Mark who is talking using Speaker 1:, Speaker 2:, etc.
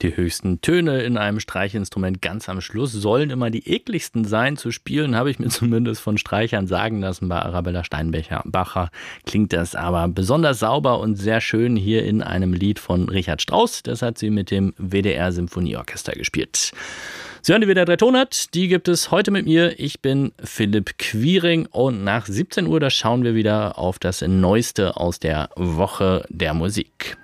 Speaker 1: Die höchsten Töne in einem Streichinstrument ganz am Schluss sollen immer die ekligsten sein zu spielen, habe ich mir zumindest von Streichern sagen lassen. Bei Arabella Steinbacher klingt das aber besonders sauber und sehr schön hier in einem Lied von Richard Strauss. Das hat sie mit dem WDR Symphonieorchester gespielt. Sie hören die WDR 3 Tonart, die gibt es heute mit mir. Ich bin Philipp Quiring und nach 17 Uhr, da schauen wir wieder auf das Neueste aus der Woche der Musik.